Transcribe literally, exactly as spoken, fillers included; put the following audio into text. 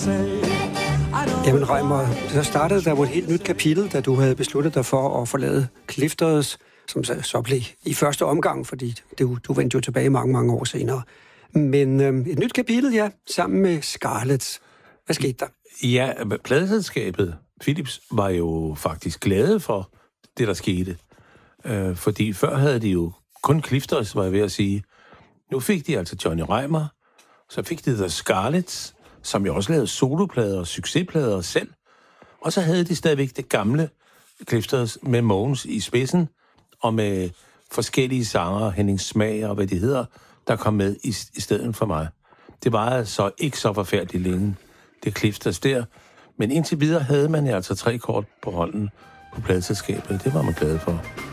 Jamen Reimer, så startede der jo et helt nyt kapitel, da du havde besluttet dig for at forlade Clifters, som så, så blev i første omgang, fordi du, du vendte jo tilbage mange, mange år senere. Men øhm, et nyt kapitel, ja, sammen med Scarlett. Hvad skete der? Ja, pladeselskabet Philips var jo faktisk glade for det, der skete. Øh, fordi før havde de jo kun Clifters, var jeg ved at sige. Nu fik de altså Johnny Reimer, så fik de The Scarlett, som jo også lavede soloplader og succesplader selv. Og så havde de stadigvæk det gamle Clifters med Mogens i spidsen, og med forskellige sanger, Henning Smag og hvad de hedder, der kom med i, i stedet for mig. Det var altså ikke så forfærdeligt længe, det Clifters der. Men indtil videre havde man altså tre kort på hånden på pladeselskabet. Det var man glad for.